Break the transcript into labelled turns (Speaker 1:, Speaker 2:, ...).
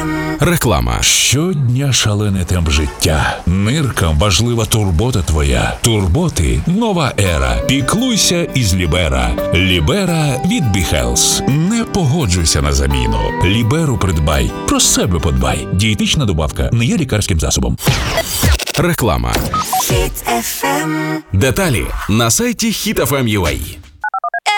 Speaker 1: Реклама.
Speaker 2: Щодня шалений темп життя. Ниркам важлива турбота твоя. Турботи – нова ера. Піклуйся із Лібера. Лібера від BeHealth. Не погоджуйся на заміну. Ліберу придбай. Про себе подбай. Дієтична добавка не є лікарським засобом.
Speaker 1: Реклама. Деталі на сайті HitFM.ua.